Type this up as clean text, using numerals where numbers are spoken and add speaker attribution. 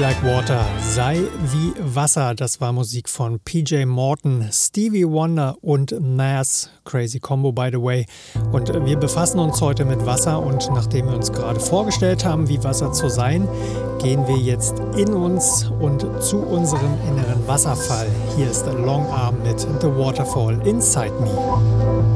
Speaker 1: Like Water, sei wie Wasser. Das war Musik von PJ Morton, Stevie Wonder und Nas. Crazy Combo, by the way. Und wir befassen uns heute mit Wasser. Und nachdem wir uns gerade vorgestellt haben, wie Wasser zu sein, gehen wir jetzt in uns und zu unserem inneren Wasserfall. Hier ist Long Arm mit The Waterfall Inside Me.